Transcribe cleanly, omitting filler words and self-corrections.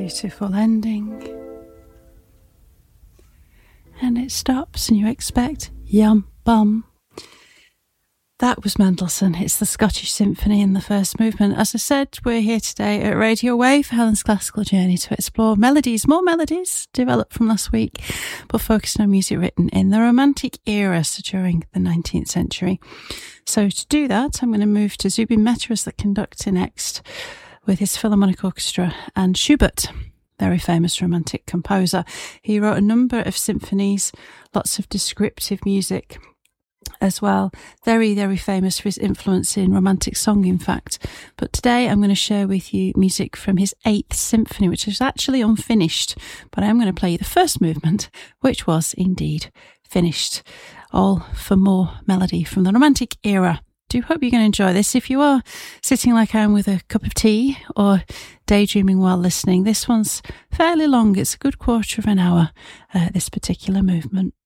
beautiful ending. And it stops and you expect yum bum. That was Mendelssohn. It's the Scottish Symphony in the first movement. As I said, we're here today at Radio Wave for Helen's Classical Journey to explore melodies, more melodies developed from last week, but focusing on music written in the Romantic era, so during the 19th century. So to do that, I'm going to move to Zubin Mehta as the conductor next with his Philharmonic Orchestra, and Schubert, very famous Romantic composer. He wrote a number of symphonies, lots of descriptive music as well. Very, very famous for his influence in Romantic song, in fact. But today I'm going to share with you music from his 8th Symphony, which is actually unfinished, but I am going to play you the first movement, which was indeed finished. All for more melody from the Romantic era. Do hope you're going to enjoy this. If you are sitting like I am with a cup of tea or daydreaming while listening, this one's fairly long. It's a good quarter of an hour, this particular movement.